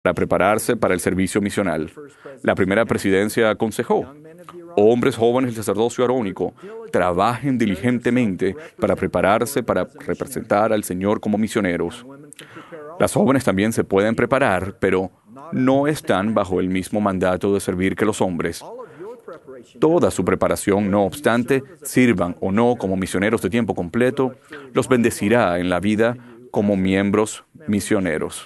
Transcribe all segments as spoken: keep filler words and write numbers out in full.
para prepararse para el servicio misional. La primera presidencia aconsejó: hombres jóvenes del sacerdocio arónico, trabajen diligentemente para prepararse para representar al Señor como misioneros. Las jóvenes también se pueden preparar, pero no están bajo el mismo mandato de servir que los hombres. Toda su preparación, no obstante, sirvan o no como misioneros de tiempo completo, los bendecirá en la vida como miembros misioneros.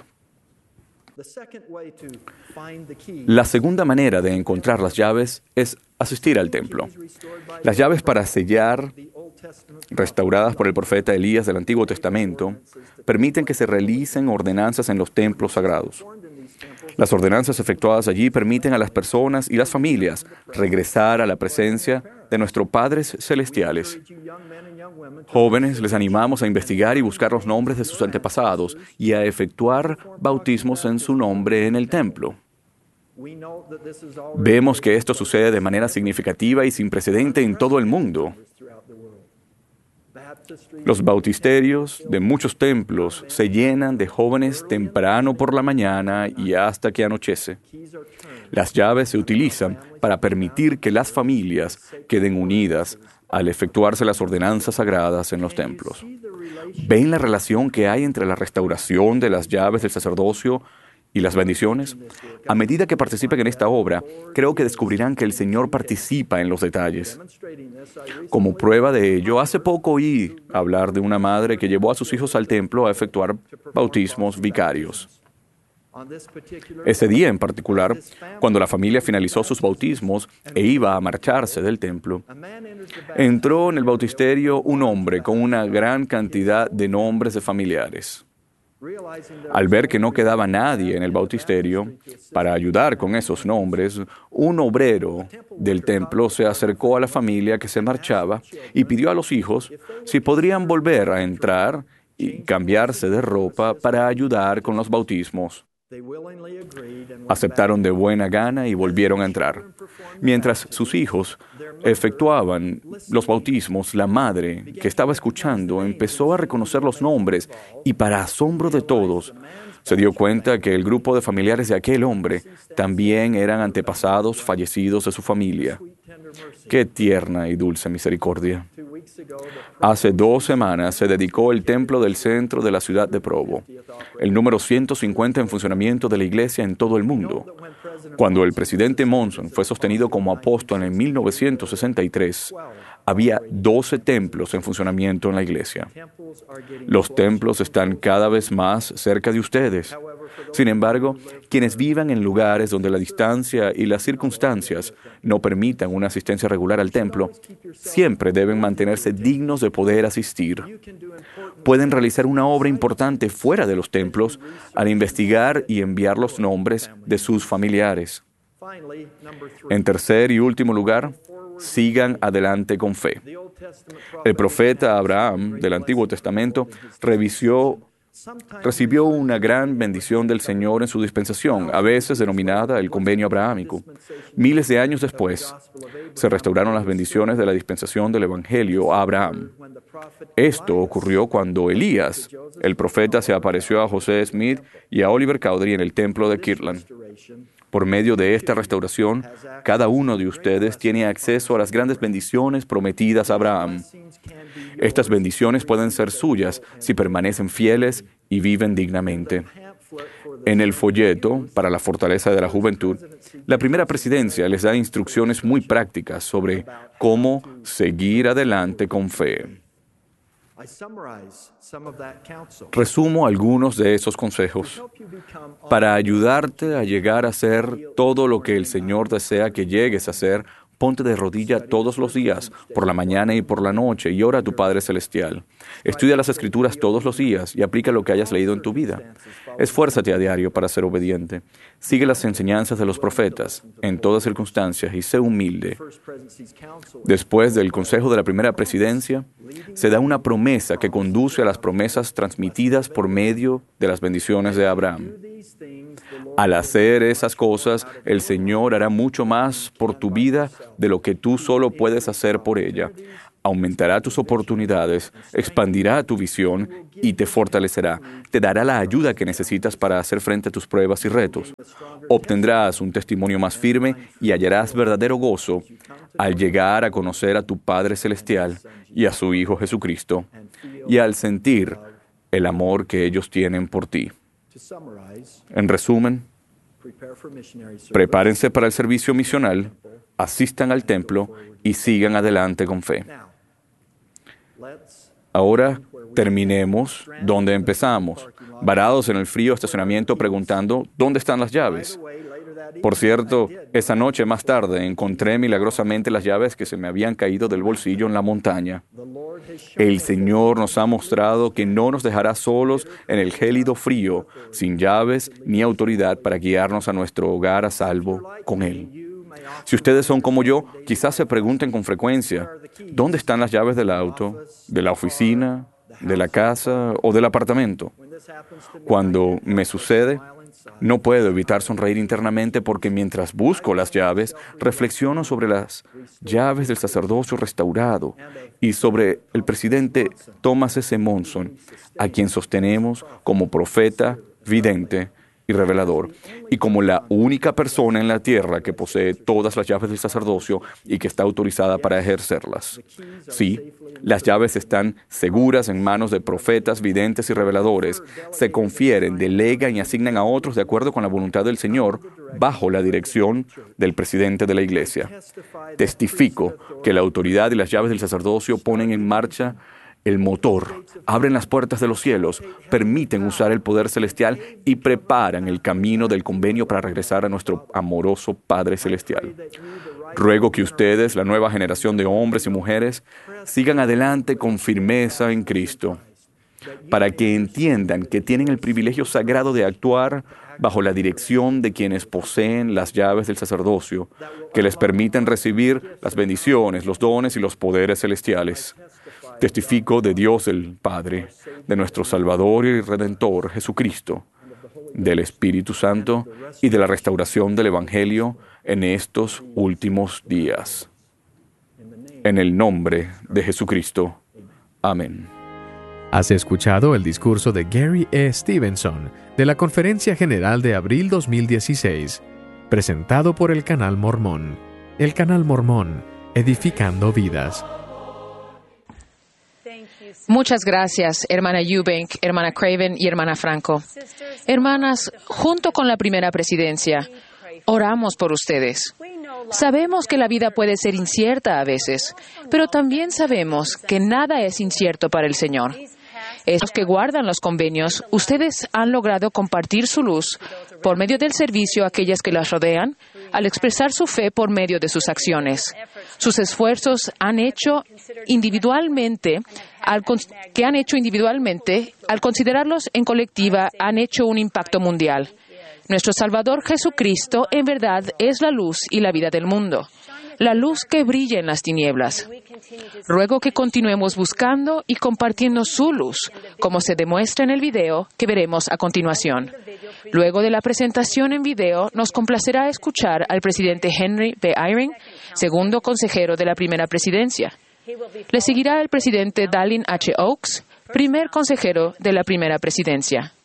La segunda manera de encontrar las llaves es asistir al templo. Las llaves para sellar, restauradas por el profeta Elías del Antiguo Testamento, permiten que se realicen ordenanzas en los templos sagrados. Las ordenanzas efectuadas allí permiten a las personas y las familias regresar a la presencia de nuestros padres celestiales. Jóvenes, les animamos a investigar y buscar los nombres de sus antepasados y a efectuar bautismos en su nombre en el templo. Vemos que esto sucede de manera significativa y sin precedente en todo el mundo. Los bautisterios de muchos templos se llenan de jóvenes temprano por la mañana y hasta que anochece. Las llaves se utilizan para permitir que las familias queden unidas al efectuarse las ordenanzas sagradas en los templos. ¿Ven la relación que hay entre la restauración de las llaves del sacerdocio y las bendiciones? A medida que participen en esta obra, creo que descubrirán que el Señor participa en los detalles. Como prueba de ello, hace poco oí hablar de una madre que llevó a sus hijos al templo a efectuar bautismos vicarios. Ese día en particular, cuando la familia finalizó sus bautismos e iba a marcharse del templo, entró en el bautisterio un hombre con una gran cantidad de nombres de familiares. Al ver que no quedaba nadie en el bautisterio para ayudar con esos nombres, un obrero del templo se acercó a la familia que se marchaba y pidió a los hijos si podrían volver a entrar y cambiarse de ropa para ayudar con los bautismos. Aceptaron de buena gana y volvieron a entrar. Mientras sus hijos efectuaban los bautismos, la madre, que estaba escuchando, empezó a reconocer los nombres y, para asombro de todos, se dio cuenta que el grupo de familiares de aquel hombre también eran antepasados fallecidos de su familia. ¡Qué tierna y dulce misericordia! Hace dos semanas se dedicó el templo del centro de la ciudad de Provo, el número ciento cincuenta en funcionamiento de la iglesia en todo el mundo. Cuando el presidente Monson fue sostenido como apóstol en mil novecientos sesenta y tres, había doce templos en funcionamiento en la iglesia. Los templos están cada vez más cerca de ustedes. Sin embargo, quienes vivan en lugares donde la distancia y las circunstancias no permitan una asistencia regular al templo, siempre deben mantenerse dignos de poder asistir. Pueden realizar una obra importante fuera de los templos al investigar y enviar los nombres de sus familiares. En tercer y último lugar, sigan adelante con fe. El profeta Abraham del Antiguo Testamento revisió Recibió una gran bendición del Señor en su dispensación, a veces denominada el Convenio Abrahámico. Miles de años después, se restauraron las bendiciones de la dispensación del Evangelio a Abraham. Esto ocurrió cuando Elías, el profeta, se apareció a José Smith y a Oliver Cowdery en el templo de Kirtland. Por medio de esta restauración, cada uno de ustedes tiene acceso a las grandes bendiciones prometidas a Abraham. Estas bendiciones pueden ser suyas si permanecen fieles y viven dignamente. En el folleto para la fortaleza de la juventud, la primera presidencia les da instrucciones muy prácticas sobre cómo seguir adelante con fe. Resumo algunos de esos consejos. Para ayudarte a llegar a ser todo lo que el Señor desea que llegues a ser, ponte de rodilla todos los días, por la mañana y por la noche, y ora a tu Padre Celestial. Estudia las Escrituras todos los días y aplica lo que hayas leído en tu vida. Esfuérzate a diario para ser obediente. Sigue las enseñanzas de los profetas en todas circunstancias y sé humilde. Después del consejo de la primera presidencia, se da una promesa que conduce a las promesas transmitidas por medio de las bendiciones de Abraham. Al hacer esas cosas, el Señor hará mucho más por tu vida de lo que tú solo puedes hacer por ella. aumentará tus oportunidades, expandirá tu visión y te fortalecerá. Te dará la ayuda que necesitas para hacer frente a tus pruebas y retos. Obtendrás un testimonio más firme y hallarás verdadero gozo al llegar a conocer a tu Padre Celestial y a su Hijo Jesucristo, y al sentir el amor que ellos tienen por ti. En resumen, prepárense para el servicio misional, asistan al templo y sigan adelante con fe. Ahora terminemos donde empezamos, varados en el frío estacionamiento preguntando ¿dónde están las llaves? Por cierto, esa noche más tarde encontré milagrosamente las llaves que se me habían caído del bolsillo en la montaña. El Señor nos ha mostrado que no nos dejará solos en el gélido frío, sin llaves ni autoridad para guiarnos a nuestro hogar a salvo con Él. Si ustedes son como yo, quizás se pregunten con frecuencia, ¿dónde están las llaves del auto, de la oficina, de la casa o del apartamento? Cuando me sucede, no puedo evitar sonreír internamente porque mientras busco las llaves, reflexiono sobre las llaves del sacerdocio restaurado y sobre el presidente Thomas S. Monson, a quien sostenemos como profeta, vidente y revelador, y como la única persona en la tierra que posee todas las llaves del sacerdocio y que está autorizada para ejercerlas. Sí, las llaves están seguras en manos de profetas, videntes y reveladores. Se confieren, delegan y asignan a otros de acuerdo con la voluntad del Señor, bajo la dirección del presidente de la Iglesia. Testifico que la autoridad y las llaves del sacerdocio ponen en marcha el motor, abren las puertas de los cielos, permiten usar el poder celestial y preparan el camino del convenio para regresar a nuestro amoroso Padre Celestial. Ruego que ustedes, la nueva generación de hombres y mujeres, sigan adelante con firmeza en Cristo, para que entiendan que tienen el privilegio sagrado de actuar bajo la dirección de quienes poseen las llaves del sacerdocio, que les permiten recibir las bendiciones, los dones y los poderes celestiales. Testifico de Dios el Padre, de nuestro Salvador y Redentor Jesucristo, del Espíritu Santo y de la restauración del Evangelio en estos últimos días. En el nombre de Jesucristo. Amén. Has escuchado el discurso de Gary E. Stevenson de la Conferencia General de abril dos mil dieciséis, presentado por el Canal Mormón. El Canal Mormón, edificando vidas. Muchas gracias, hermana Eubank, hermana Craven y hermana Franco. Hermanas, junto con la primera presidencia, oramos por ustedes. Sabemos que la vida puede ser incierta a veces, pero también sabemos que nada es incierto para el Señor. Estos que guardan los convenios, ustedes han logrado compartir su luz por medio del servicio a aquellas que las rodean, al expresar su fe por medio de sus acciones. Sus esfuerzos han hecho individualmente, al que han hecho individualmente, al considerarlos en colectiva, han hecho un impacto mundial. Nuestro Salvador Jesucristo, en verdad, es la luz y la vida del mundo, la luz que brilla en las tinieblas. Ruego que continuemos buscando y compartiendo su luz, como se demuestra en el video que veremos a continuación. Luego de la presentación en video, nos complacerá escuchar al presidente Henry B. Eyring, segundo consejero de la primera presidencia. Le seguirá el presidente Dallin H. Oaks, primer consejero de la primera presidencia.